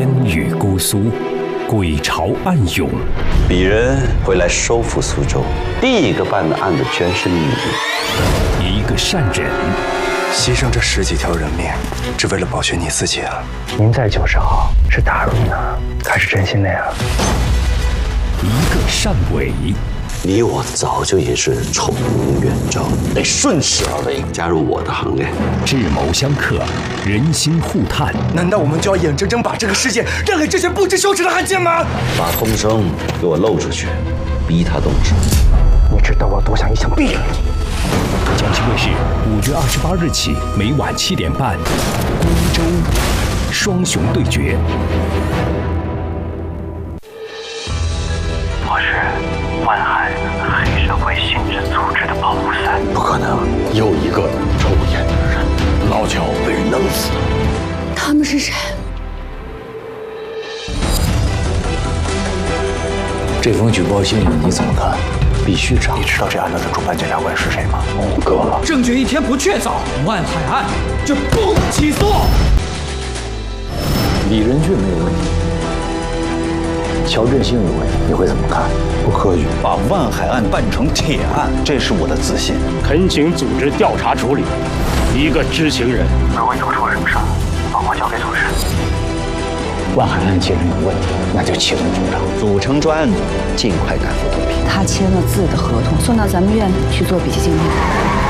烟雨姑苏，鬼潮暗涌。 鄙人会来收复苏州，第一个办的案子全是你。 一个善人， 牺牲这10几条人命，只为了保全你自己啊！ 您在90号是打扰呢，还是真心的呀？ 一个善伪， 你我早就已是宠名远招，得顺势而为，加入我的行列。 智谋相克，人心互探。 难道我们就要眼睁睁把这个世界让给这些不知羞耻的汉奸吗？ 把风声给我漏出去，逼他动手。 你知道我多想一枪毙了你！ 江西卫视5月28日起，每晚7点半，光州双雄对决。 我是万海黑社会性质组织的保护伞。 不可能，又一个抽烟的人，老乔被人弄死了。 他们是谁？ 这封举报信你怎么看？必须查。 你知道这案子的主办检察官是谁吗？某哥。 证据一天不确凿，万海案就不能起诉。 李仁俊没有问题，乔振兴有问题，你会怎么看？ 不科学，把万海案办成铁案，这是我的自信。 恳请组织调查处理，一个知情人。 如果有出什么事，把我交给组织。 万海案既然有问题，那就启动组长， 组成专案组，尽快赶赴毒品。 他签了字的合同，送到咱们院里去做笔迹鉴定。